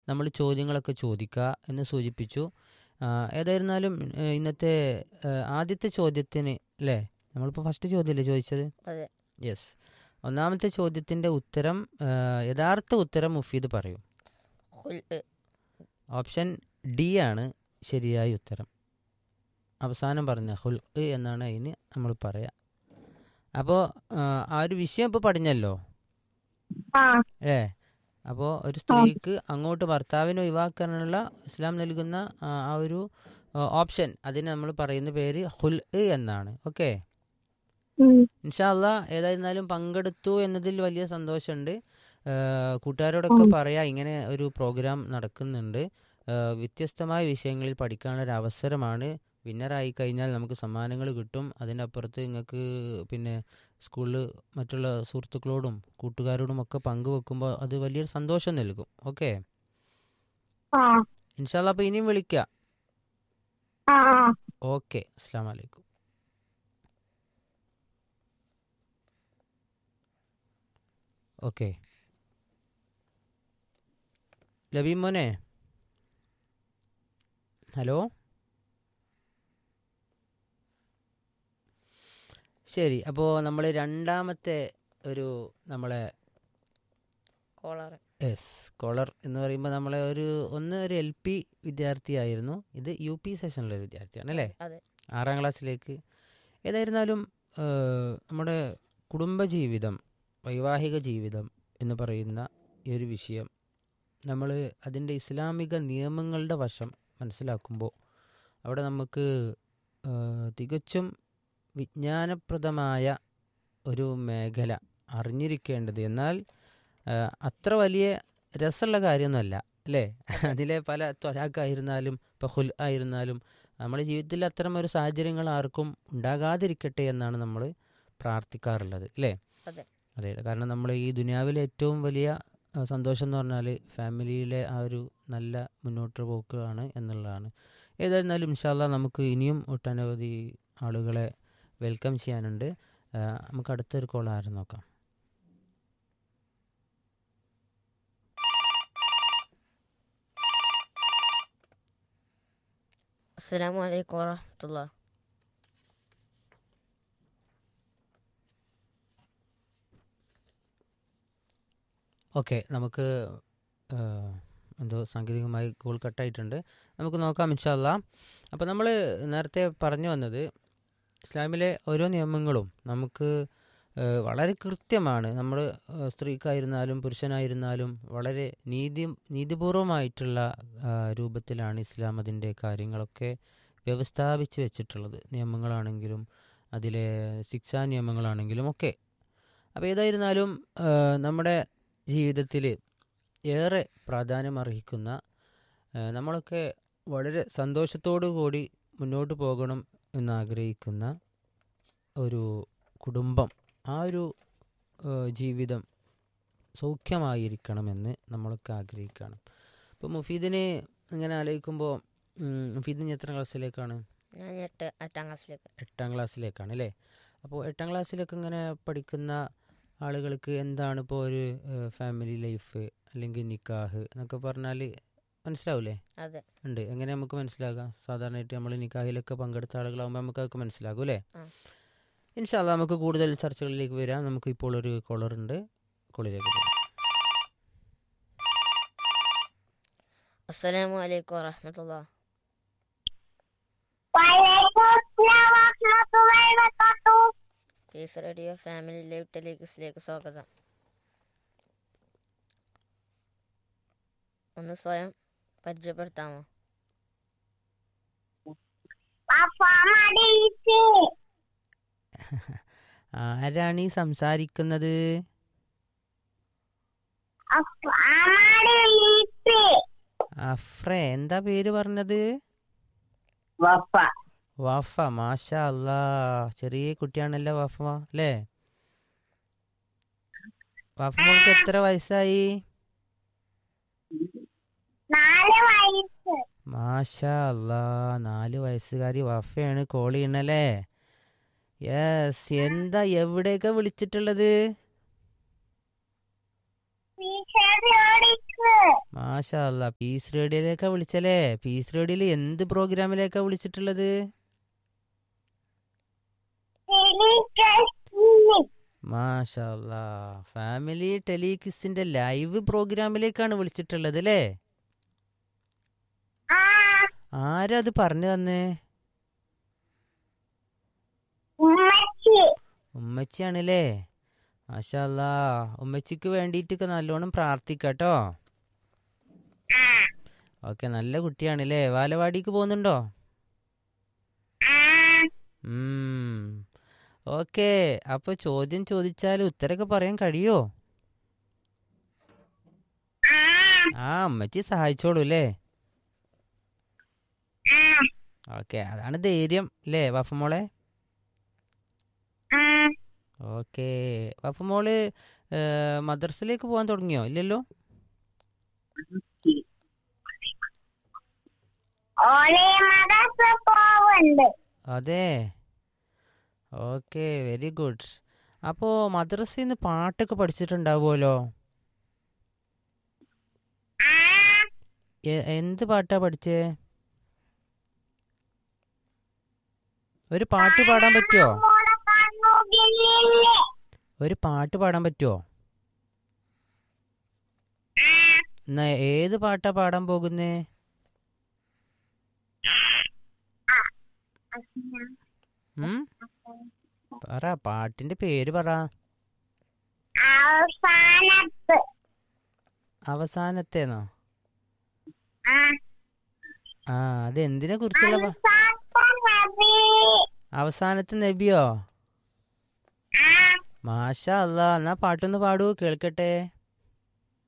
നമ്മൾ ചോദ്യങ്ങളൊക്കെ ചോദിക്കുക എന്ന് സൂചിപ്പിച്ചു. ഏതായിരുന്നാലും ഇന്നത്തെ ആദ്യത്തെ ചോദ്യത്തിന് അല്ലേ, നമ്മളിപ്പോൾ ഫസ്റ്റ് ചോദ്യമല്ലേ ചോദിച്ചത്? യെസ്. ഒന്നാമത്തെ ചോദ്യത്തിൻ്റെ ഉത്തരം, യഥാർത്ഥ ഉത്തരം മുഫീദ് പറയും. ഓപ്ഷൻ ഡി ആണ് ശരിയായ ഉത്തരം. അവസാനം പറഞ്ഞ ഹുൽഖ് എന്നാണ് അതിന് നമ്മൾ പറയാം. അപ്പോൾ ആ ഒരു വിഷയം ഇപ്പോൾ പഠിഞ്ഞല്ലോ അപ്പോൾ ഒരു സ്ത്രീക്ക് അങ്ങോട്ട് ഭർത്താവിനെ ഒഴിവാക്കാനുള്ള ഇസ്ലാം നൽകുന്ന ആ ഒരു ഓപ്ഷൻ, അതിന് നമ്മൾ പറയുന്ന പേര് ഹുൽഖ് എന്നാണ്. ഓക്കെ, ഇൻഷാ അല്ലാഹ്. ഏതായിരുന്നാലും പങ്കെടുത്തു എന്നതിൽ വലിയ സന്തോഷമുണ്ട്. കൂട്ടുകാരോടൊക്കെ പറയാം, ഇങ്ങനെ ഒരു പ്രോഗ്രാം നടക്കുന്നുണ്ട്. വ്യത്യസ്തമായ വിഷയങ്ങളിൽ പഠിക്കാനുള്ള ഒരു അവസരമാണ്. വിന്നറായി കഴിഞ്ഞാൽ നമുക്ക് സമ്മാനങ്ങൾ കിട്ടും. അതിൻ്റെ അപ്പുറത്ത് നിങ്ങൾക്ക് പിന്നെ സ്കൂളിൽ മറ്റുള്ള സുഹൃത്തുക്കളോടും കൂട്ടുകാരോടും ഒക്കെ പങ്കുവെക്കുമ്പോൾ അത് വലിയൊരു സന്തോഷം നൽകും. ഓക്കെ, ഇൻഷാ അല്ലാഹ്. അപ്പോൾ ഇനിയും വിളിക്കാം. ഓക്കെ, അസ്സലാമു അലൈക്കും. ഓക്കെ, ലബീം മോനെ, ഹലോ. ശരി, അപ്പോൾ നമ്മൾ രണ്ടാമത്തെ ഒരു നമ്മളെ കോളർ എന്ന് പറയുമ്പോൾ നമ്മളെ ഒരു LP വിദ്യാർത്ഥിയായിരുന്നു. ഇത് UP സെഷനിലൊരു വിദ്യാർത്ഥിയാണ് അല്ലേ, 6ാം ക്ലാസ്സിലേക്ക്. ഏതായിരുന്നാലും നമ്മുടെ കുടുംബജീവിതം, വൈവാഹിക ജീവിതം എന്ന് പറയുന്ന ഈ ഒരു വിഷയം നമ്മൾ അതിൻ്റെ ഇസ്ലാമിക നിയമങ്ങളുടെ വശം മനസ്സിലാക്കുമ്പോൾ അവിടെ നമുക്ക് തികച്ചും വിജ്ഞാനപ്രദമായ ഒരു മേഖല അറിഞ്ഞിരിക്കേണ്ടത്. എന്നാൽ അത്ര വലിയ രസമുള്ള കാര്യമൊന്നുമല്ല അല്ലേ. അതിലെ പല ത്വലാഖായിരുന്നാലും ഇപ്പോൾ ഹുൽ ആയിരുന്നാലും നമ്മുടെ ജീവിതത്തിൽ അത്തരം ഒരു സാഹചര്യങ്ങൾ ആർക്കും ഉണ്ടാകാതിരിക്കട്ടെ എന്നാണ് നമ്മൾ പ്രാർത്ഥിക്കാറുള്ളത് അല്ലേ. അതെ, കാരണം നമ്മൾ ഈ ദുനിയാവിലെ ഏറ്റവും വലിയ സന്തോഷം എന്ന് പറഞ്ഞാൽ ഫാമിലിയിലെ ആ ഒരു നല്ല മുന്നോട്ട് പോക്കാണ് എന്നുള്ളതാണ്. ഏതായിരുന്നാലും ഇൻഷാ അല്ലാഹ് നമുക്ക് ഇനിയും ഒട്ടനവധി ആളുകളെ വെൽക്കം ചെയ്യാനുണ്ട്. നമുക്ക് അടുത്തൊരു കോൾ ആരും നോക്കാം. അസ്സലാമു അലൈക്കും വറഹ്മത്തുള്ളാഹി. ഓക്കെ, നമുക്ക് എന്തോ സാങ്കേതികമായി കോൾ കട്ടായിട്ടുണ്ട്. നമുക്ക് നോക്കാം ഇൻഷാ അല്ലാഹ്. അപ്പോൾ നമ്മൾ നേരത്തെ പറഞ്ഞു വന്നത് ഇസ്ലാമിലെ ഓരോ നിയമങ്ങളും നമുക്ക് വളരെ കൃത്യമാണ്. നമ്മൾ സ്ത്രീക്കായിരുന്നാലും പുരുഷനായിരുന്നാലും വളരെ നീതിപൂർവമായിട്ടുള്ള രൂപത്തിലാണ് ഇസ്ലാം അതിൻ്റെ കാര്യങ്ങളൊക്കെ വ്യവസ്ഥാപിച്ച് വെച്ചിട്ടുള്ളത്. നിയമങ്ങളാണെങ്കിലും അതിലെ ശിക്ഷാ നിയമങ്ങളാണെങ്കിലും ഒക്കെ. അപ്പോൾ ഏതായിരുന്നാലും നമ്മുടെ ജീവിതത്തിൽ ഏറെ പ്രാധാന്യം അർഹിക്കുന്ന, നമ്മളൊക്കെ വളരെ സന്തോഷത്തോടു കൂടി മുന്നോട്ട് പോകണം എന്നാഗ്രഹിക്കുന്ന ഒരു കുടുംബം, ആ ഒരു ജീവിതം സൗഖ്യമായിരിക്കണമെന്ന് നമ്മളൊക്കെ ആഗ്രഹിക്കുകയാണ്. ഇപ്പോൾ മുഫീദിനെ ഇങ്ങനെ ആലോചിക്കുമ്പോൾ, മുഫീദിന് എത്ര ക്ലാസ്സിലേക്കാണ്? 8ാം ക്ലാസ്സിലേക്കാണ് അല്ലേ. അപ്പോൾ 8ാം ക്ലാസ്സിലൊക്കെ ഇങ്ങനെ പഠിക്കുന്ന ആളുകൾക്ക് എന്താണ് ഇപ്പോൾ ഒരു ഫാമിലി ലൈഫ് അല്ലെങ്കിൽ നിക്കാഹ് എന്നൊക്കെ പറഞ്ഞാൽ മനസ്സിലാവില്ലേ? ഉണ്ട്. എങ്ങനെ നമുക്ക് മനസ്സിലാകാം? സാധാരണയായിട്ട് നമ്മൾ നിക്കാഹിലൊക്കെ പങ്കെടുത്ത ആളുകളാകുമ്പോൾ നമുക്ക് അതൊക്കെ മനസ്സിലാകും അല്ലേ. ഇൻഷാ അല്ലാഹ് നമുക്ക് കൂടുതൽ ചർച്ചകളിലേക്ക് വരാം. നമുക്ക് ഇപ്പോൾ ഒരു കോളർ ഉണ്ട്, കോളിലേക്ക് പോകാം. അസ്സലാമു അലൈക്കും വറഹ്മത്തുള്ളാഹി. പീസ് റേഡിയോ ഫാമിലി ലൈവ് ടെലിവിഷനിലേക്ക് സ്വാഗതം. ഒന്ന് സ്വയം പരിചയപ്പെടുത്താമോ? ആരാണ് ഈ സംസാരിക്കുന്നത്? അഫ്രെ, എന്താ പേര് പറഞ്ഞത്? വഫ. മാഷാ അല്ലാ, ചെറിയ കുട്ടിയാണല്ലോ വഫ അല്ലേ. വഫ മോൾക്ക് എത്ര വയസ്സായി? 4 വയസ്സ്. മാഷാ അല്ലാ, 4 വയസ്സുകാരി വഫയാണ് കോൾ ചെയ്യണല്ലേ. യെസ്. എന്താ എവിടെയൊക്കെ വിളിച്ചിട്ടുള്ളത്? ടീച്ചർ മാഷാ അല്ലാ, പീസ് റേഡിയോയിലേക്കാ വിളിച്ചല്ലേ? പീസ് റേഡിയോയിൽ എന്ത് പ്രോഗ്രാമിലേക്കാ വിളിച്ചിട്ടുള്ളത്? മാഷാ അല്ലാ, ഫാമിലി ടെലികിസിന്റെ ലൈവ് പ്രോഗ്രാമിലേക്കാണ് വിളിച്ചിട്ടുള്ളത് അല്ലേ? ആരാ അത് പറഞ്ഞു തന്നേ? ഉമ്മച്ചിയാണല്ലേ? മാഷാ അല്ലാ, ഉമ്മച്ചിക്ക് വേണ്ടിയിട്ടൊക്കെ നല്ലോണം പ്രാർത്ഥിക്കാട്ടോ. ഓക്കെ, നല്ല കുട്ടിയാണല്ലേ? ബാലവാടിക്ക് പോകുന്നുണ്ടോ? ഓക്കെ, അപ്പൊ ചോദ്യം ചോദിച്ചാൽ ഉത്തരൊക്കെ പറയാൻ കഴിയോ? അമ്മച്ചി സഹായിച്ചോളൂ അല്ലേ? ഓക്കെ, അതാണ് ധൈര്യം അല്ലേ വഫമോളെ? ഓക്കെ, വഫമോള് മദ്രസയിലേക്ക് പോകാൻ തുടങ്ങിയോ? ഇല്ലല്ലോ. അതെ, ഓക്കെ, വെരി ഗുഡ്. അപ്പോ മദ്രസയിൽ നിന്ന് പാട്ടൊക്കെ പഠിച്ചിട്ടുണ്ടാവുമല്ലോ? എന്ത് പാട്ടാ പഠിച്ചേ? ഒരു പാട്ട് പാടാൻ പറ്റുമോ? ഒരു പാട്ട് പാടാൻ പറ്റുമോ? എന്നാ ഏത് പാട്ടാ പാടാൻ പോകുന്നേ? പറ, പാട്ടിന്റെ പേര് പറ. അവസാനത്തേന്നോ? അതെന്തിനെ കുറിച്ചുള്ള അവസാനത്തെ നബിയോ? മാഷാ അല്ലാ, എന്നാ പാട്ടൊന്ന് പാടൂ, കേൾക്കട്ടെ.